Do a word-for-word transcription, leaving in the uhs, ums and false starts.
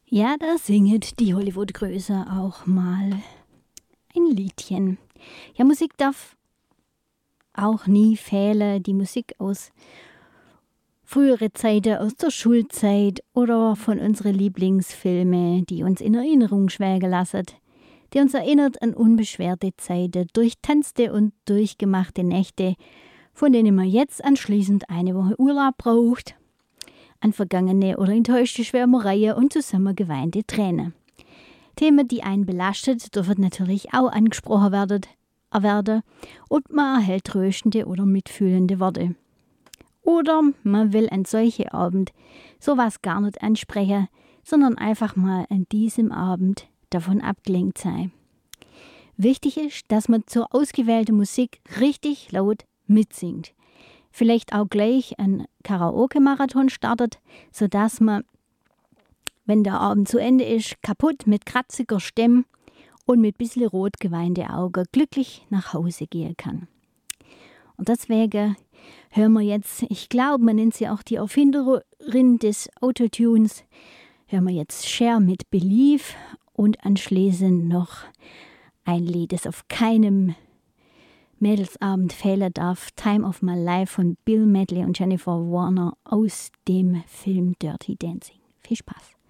Ja, da singet die Hollywood-Größe auch mal ein Liedchen. Ja, Musik darf auch nie fehlen. Die Musik aus frühere Zeiten, aus der Schulzeit oder von unseren Lieblingsfilmen, die uns in Erinnerung schwelgen lassen, die uns erinnert an unbeschwerte Zeiten, durchtanzte und durchgemachte Nächte, von denen man jetzt anschließend eine Woche Urlaub braucht, an vergangene oder enttäuschte Schwärmereien und zusammen geweinte Tränen. Themen, die einen belastet, dürfen natürlich auch angesprochen werden, werden und man erhält tröstende oder mitfühlende Worte. Oder man will an solchen Abend sowas gar nicht ansprechen, sondern einfach mal an diesem Abend davon abgelenkt sein. Wichtig ist, dass man zur ausgewählten Musik richtig laut mitsingt. Vielleicht auch gleich einen Karaoke-Marathon startet, sodass man, wenn der Abend zu Ende ist, kaputt mit kratziger Stimme und mit bisschen rot geweinte Augen glücklich nach Hause gehen kann. Und deswegen hören wir jetzt, ich glaube, man nennt sie auch die Erfinderin des Autotunes, hören wir jetzt Cher mit Believe und anschließend noch ein Lied, das auf keinem Mädelsabend fehlen darf, Time of My Life von Bill Medley und Jennifer Warner aus dem Film Dirty Dancing. Viel Spaß!